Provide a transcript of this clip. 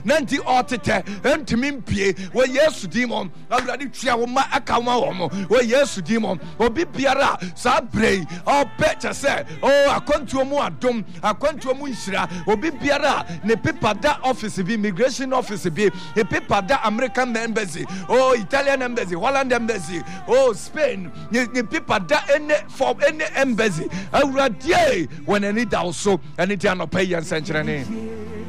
nanti otete entimi mpie wo Yesu dimon awurade twia wo ma aka wo wo Yesu dimon obi biara sa brei o pecha se o akwantuo mu adom akwantuo mu nhira obi biara ne paper da office bi immigration office bi e paper da American embassy o Italian embassy Holland embassy o Spain ne paper da any for any embassy awurade when any da so any dia no pay yan senkyerene